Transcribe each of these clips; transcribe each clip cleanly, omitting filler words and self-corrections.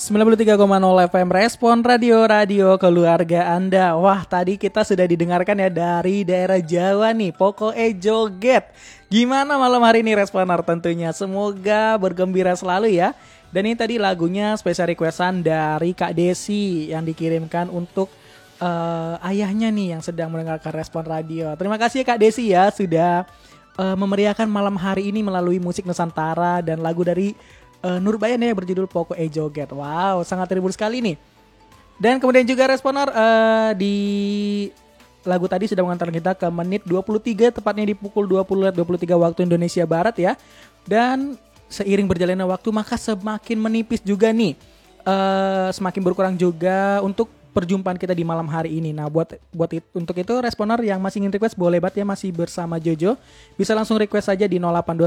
93,0 FM Respon Radio keluarga Anda. Wah, tadi kita sudah didengarkan ya dari daerah Jawa nih, Pokoke Joget. Gimana malam hari ini Responer tentunya? Semoga bergembira selalu ya. Dan ini tadi lagunya spesial requestan dari Kak Desi yang dikirimkan untuk ayahnya nih yang sedang mendengarkan Respon Radio. Terima kasih ya Kak Desi ya sudah memeriahkan malam hari ini melalui musik Nusantara dan lagu dari Nurbayan ya berjudul Pokoke Joget. Wow, sangat terhibur sekali nih. Dan kemudian juga Responer di lagu tadi sudah mengantar kita ke menit 23, tepatnya di pukul 20.23 waktu Indonesia Barat ya. Dan seiring berjalannya waktu maka semakin menipis juga nih, semakin berkurang juga untuk perjumpaan kita di malam hari ini. Nah untuk itu Responer yang masih ingin request boleh banget ya, masih bersama Jojo. Bisa langsung request saja di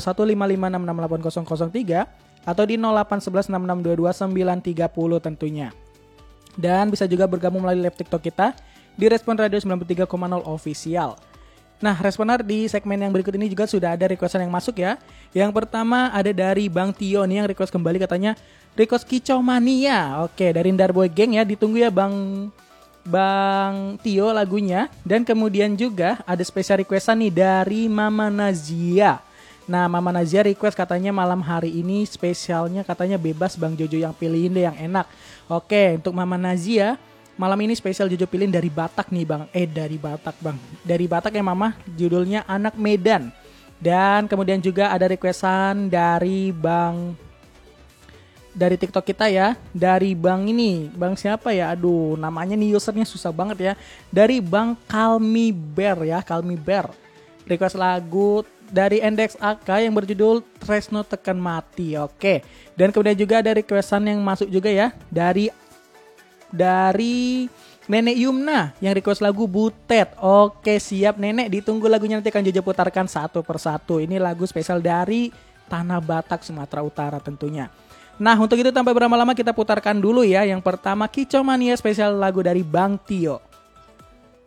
082155668003 atau di 081166229930 tentunya. Dan bisa juga bergabung melalui live TikTok kita di Respon Radio 93,0 Official. Nah, Responer di segmen yang berikut ini juga sudah ada requestan yang masuk ya. Yang pertama ada dari Bang Tio nih yang request kembali, katanya request Kicau Mania. Oke, dari Darboy Gang ya, ditunggu ya Bang Tio lagunya. Dan kemudian juga ada spesial requestan nih dari Mama Nazia. Nah, Mama Nazia request katanya malam hari ini spesialnya katanya bebas Bang Jojo yang pilihin deh yang enak. Oke, untuk Mama Nazia malam ini spesial Jojo pilihin dari Batak nih Bang. Dari Batak Bang. Dari Batak ya Mama, judulnya Anak Medan. Dan kemudian juga ada requestan dari TikTok kita ya. Dari Bang siapa ya? Aduh, namanya nih usernya susah banget ya. Dari Bang Kalmi Bear ya, Kalmi Bear. Request lagu dari Index AK yang berjudul Tresno Tekan Mati. Oke. Dan kemudian juga ada requestan yang masuk juga ya dari Nenek Yumna yang request lagu Butet. Oke, siap Nenek, ditunggu lagunya nanti akan Jojo putarkan satu persatu. Ini lagu spesial dari Tanah Batak Sumatera Utara tentunya. Nah, untuk itu tanpa berlama-lama kita putarkan dulu ya. Yang pertama Kicau Mania spesial lagu dari Bang Tio.